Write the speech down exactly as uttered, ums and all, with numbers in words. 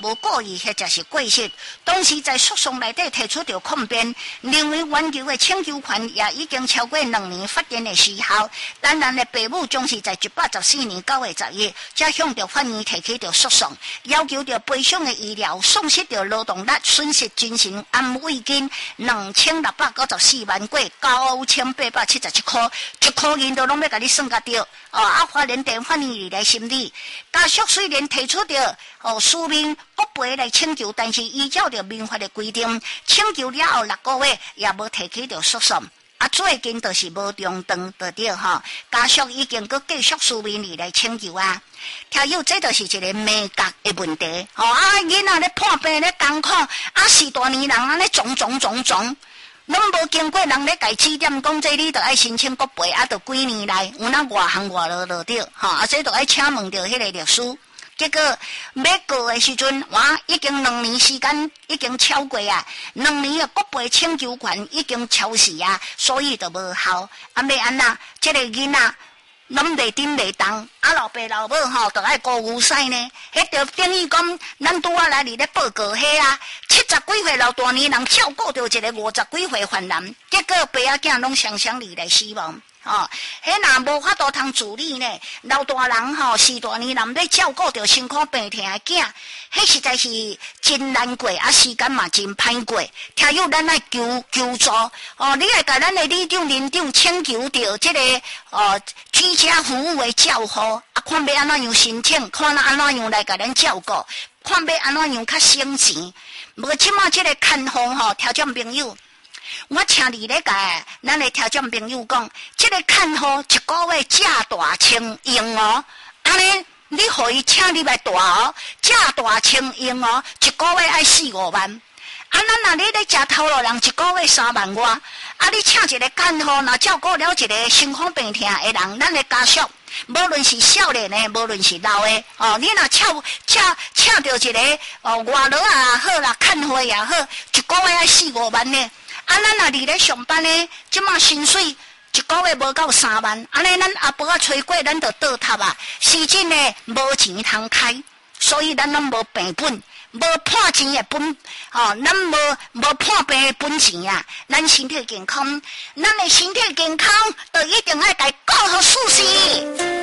无故意或者是过失，同时在诉讼内底提出着抗辩，认为原求的请求权也已经超过两年法定的时效。咱咱的父母总是在一百十四年九月十日，才向着法院提起着诉讼，要求着赔偿的医疗丧失着劳动力损失精神安慰金两千六百九十四万过九千八百七十七块，一块银都拢要甲你算甲着。哦，啊，法院电法院来审理，家属虽然提出着哦书面国赔来请求，但是依照着民法的规定，请求了后六个月也无提起着诉讼。啊，最近就是无中断得着吼，家属已经搁继续书面里来请求啊。听友，这就是一个美角的问题。吼、哦、啊，囡仔咧破病咧艰苦，啊，是大年人安尼种种种种。拢无经过人咧家指点，讲这你着爱申请国赔，啊，着几年来有那外行外落落着，吼，啊，所以着爱请问着迄个律师。结果要告的时阵，哇，已经两年时间已经超过啊，两年的国赔请求权已经超时啊，所以着无效。啊，要安那？这个囡仔拢袂顶袂动，啊，老爸老母吼着爱顾牛婿呢。迄着等于讲，咱拄啊来伫咧报告迄啊，七十几岁老大年人照顾着一个五十几岁犯人，结果爸仔囝拢常常离来死亡。哦，迄若无法度通处理呢，老大人吼、哦，是大年人要照顾着身躯病痛的囝，迄实在是真难过，啊时间嘛真歹过。听有咱来求求助，哦，你来甲咱的里长、邻长请求着这个哦居家服务的照护，啊，看要安怎样申请，看安怎样来甲咱照顾，看要安怎样较省钱。无即马这个看护吼，听众朋友。我请你咧甲咱的听众朋友讲，这个看护一个月正大清用哦，安尼你互伊请你来大哦，正大清用哦，一个月爱四五万。啊，咱若你咧食头路人一个月三万外，啊，你请一个看护，若照顾了一个身躯病痛的人，咱的家属，无论是少年的，无论是老的，哦，你若请请请到一个哦外劳也好啦，看护也好，一个月爱四五万呢。啊，咱若伫咧上班呢，即马薪水一个月无到三万，安尼咱阿婆啊吹过，咱就倒塌啊。是真诶，无钱通开，所以咱拢无病本，无判钱诶本，哦，咱无无判病诶本钱啊。咱身体健康，咱诶身体健康，就一定爱家顾好舒适。